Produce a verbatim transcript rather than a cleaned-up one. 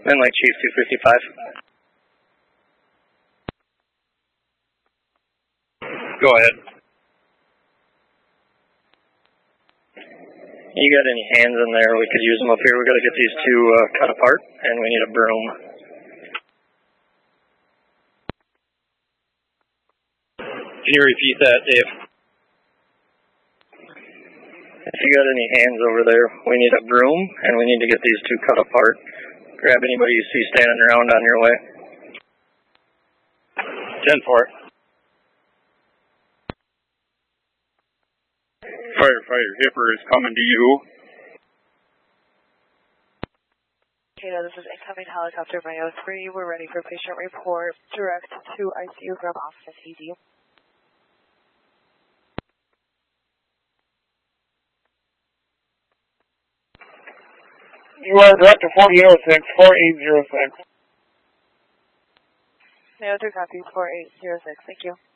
And like Chief two fifty-five. Go ahead. You got any hands in there? We could use them up here. We got to get these two uh, cut apart, and we need a broom. Can you repeat that, Dave? If you got any hands over there, we need a broom, and we need to get these two cut apart. Grab anybody you see standing around on your way. ten four. Firefighter Hipper is coming to you. Kato, this is incoming helicopter Mayo three. We're ready for patient report. Direct to I C U from Austin E D. You are direct to forty-eight oh six, forty-eight oh six. Mayo three copies, four eight zero six. Thank you.